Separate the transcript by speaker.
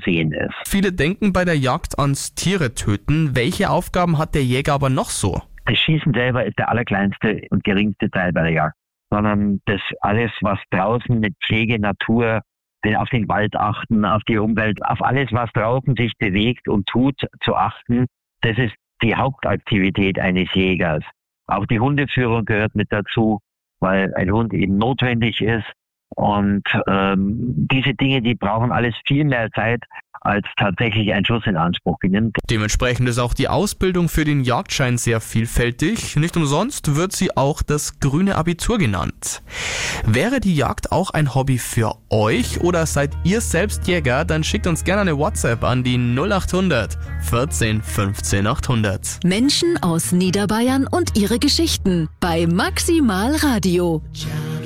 Speaker 1: sehen ist.
Speaker 2: Viele denken bei der Jagd ans Tiere töten. Welche Aufgaben hat der Jäger aber noch so?
Speaker 1: Das Schießen selber ist der allerkleinste und geringste Teil bei der Jagd, sondern das alles, was draußen mit Pflege, Natur, auf den Wald achten, auf die Umwelt, auf alles, was draußen sich bewegt und tut, zu achten, das ist die Hauptaktivität eines Jägers. Auch die Hundeführung gehört mit dazu, weil ein Hund eben notwendig ist. Und diese Dinge, die brauchen alles viel mehr Zeit, als tatsächlich ein Schuss in Anspruch nimmt.
Speaker 2: Dementsprechend ist auch die Ausbildung für den Jagdschein sehr vielfältig. Nicht umsonst wird sie auch das grüne Abitur genannt. Wäre die Jagd auch ein Hobby für euch oder seid ihr selbst Jäger? Dann schickt uns gerne eine WhatsApp an die 0800 14 15 800.
Speaker 3: Menschen aus Niederbayern und ihre Geschichten bei Maximal Radio.